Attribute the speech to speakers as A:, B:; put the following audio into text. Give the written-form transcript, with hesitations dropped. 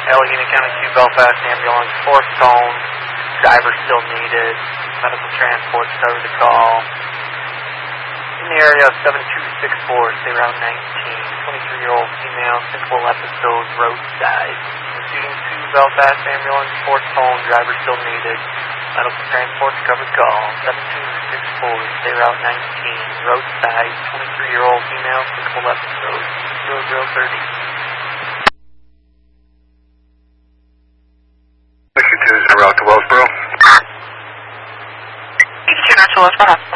A: Allegheny County 2 Belfast ambulance, 4th phone, driver still needed, medical transport, cover the call. In the area of 7264, stay around 19, 23-year-old female, simple episode, roadside. Proceeding to Belfast ambulance, 4th phone, driver still needed, medical transport, cover the call. 7264, stay around 19, roadside, 23-year-old female, simple episode, 0030.
B: 62 is en route to Wellsboro.
C: 62 to Wellsboro.